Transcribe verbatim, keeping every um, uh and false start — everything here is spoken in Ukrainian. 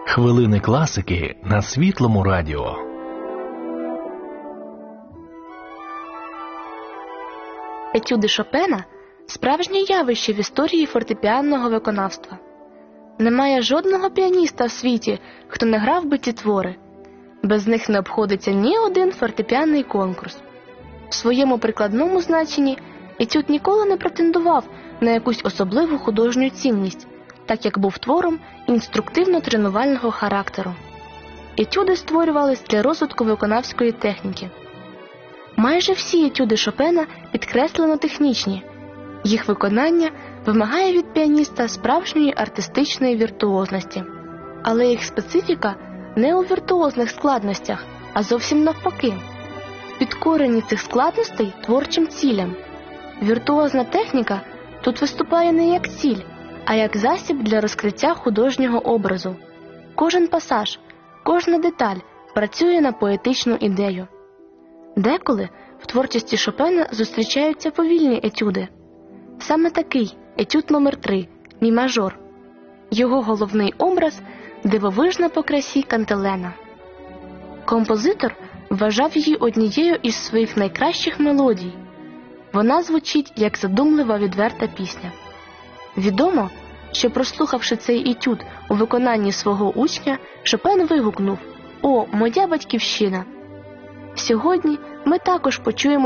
Хвилини класики на Світлому радіо. Етюди Шопена – справжнє явище в історії фортепіанного виконавства. Немає жодного піаніста в світі, хто не грав би ці твори. Без них не обходиться ні один фортепіанний конкурс. В своєму прикладному значенні етюд ніколи не претендував на якусь особливу художню цінність, так як був твором інструктивно-тренувального характеру. Етюди створювались для розвитку виконавської техніки. Майже всі етюди Шопена підкреслено технічні. Їх виконання вимагає від піаніста справжньої артистичної віртуозності. Але їх специфіка не у віртуозних складностях, а зовсім навпаки. Підкорені цих складностей творчим цілям. Віртуозна техніка тут виступає не як ціль, а як засіб для розкриття художнього образу. Кожен пасаж, кожна деталь працює на поетичну ідею. Деколи в творчості Шопена зустрічаються повільні етюди. Саме такий етюд номер три «Мі мажор». Його головний образ – дивовижна по красі кантилена. Композитор вважав її однією із своїх найкращих мелодій. Вона звучить як задумлива відверта пісня. Відомо, що прослухавши цей етюд у виконанні свого учня, Шопен вигукнув: «О, моя батьківщина!». Сьогодні ми також почуємо